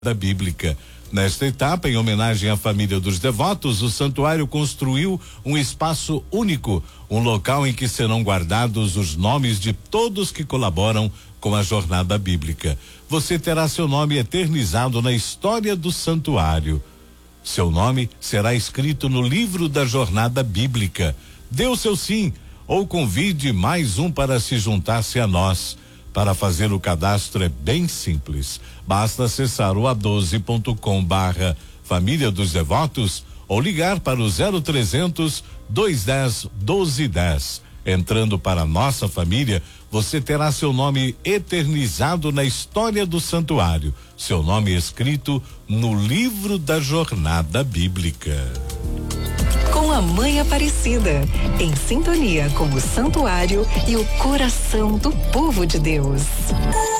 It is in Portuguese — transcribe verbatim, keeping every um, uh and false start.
da Bíblica. Nesta etapa, em homenagem à família dos devotos, o santuário construiu um espaço único, um local em que serão guardados os nomes de todos que colaboram com a jornada bíblica. Você terá seu nome eternizado na história do santuário. Seu nome será escrito no livro da jornada bíblica. Dê o seu sim ou convide mais um para se juntar-se a nós. Para fazer o cadastro é bem simples. Basta acessar o a doze ponto com barra Família dos Devotos ou ligar para o zero trezentos, dois dez, doze dez. Entrando para a nossa família, você terá seu nome eternizado na história do santuário. Seu nome escrito no livro da jornada bíblica. Com a Mãe Aparecida, em sintonia com o santuário e o coração do povo de Deus.